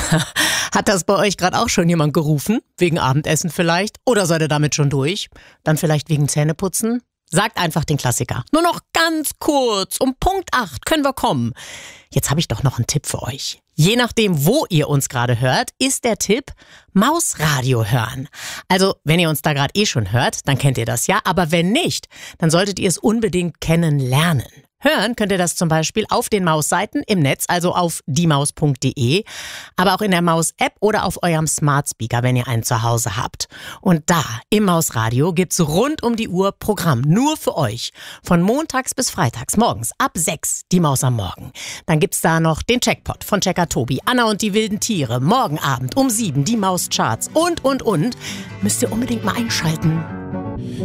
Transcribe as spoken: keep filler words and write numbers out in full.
Hat das bei euch gerade auch schon jemand gerufen? Wegen Abendessen vielleicht? Oder seid ihr damit schon durch? Dann vielleicht wegen Zähneputzen? Sagt einfach den Klassiker. Nur noch ganz kurz, um Punkt acht können wir kommen. Jetzt habe ich doch noch einen Tipp für euch. Je nachdem, wo ihr uns gerade hört, ist der Tipp Mausradio hören. Also, wenn ihr uns da gerade eh schon hört, dann kennt ihr das ja. Aber wenn nicht, dann solltet ihr es unbedingt kennenlernen. Hören könnt ihr das zum Beispiel auf den Maus-Seiten im Netz, also auf die maus punkt de, aber auch in der Maus-App oder auf eurem Smart Speaker, wenn ihr einen zu Hause habt. Und da, im Mausradio, gibt's rund um die Uhr Programm, nur für euch. Von montags bis freitags, morgens ab sechs, die Maus am Morgen. Dann gibt's da noch den Checkpot von Checker Tobi, Anna und die wilden Tiere, morgen Abend um sieben, die Mauscharts und, und, und. Müsst ihr unbedingt mal einschalten.